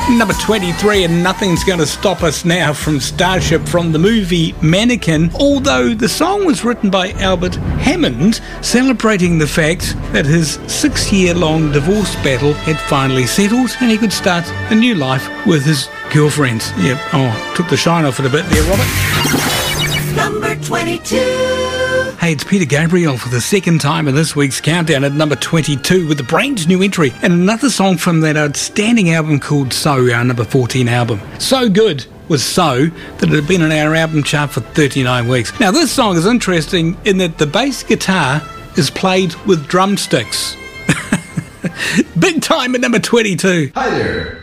Number 23, and Nothing's Gonna Stop Us Now from Starship from the movie Mannequin, although the song was written by Albert Hammond, celebrating the fact that his 6-year-long divorce battle had finally settled and he could start a new life with his girlfriend. Yep, took the shine off it a bit there, Robert. Number 22. Hey, it's Peter Gabriel for the second time in this week's countdown at number 22 with a brand new entry and another song from that outstanding album called So, our number 14 album. So good was So that it had been on our album chart for 39 weeks. Now, this song is interesting in that the bass guitar is played with drumsticks. Big time at number 22. Hi there.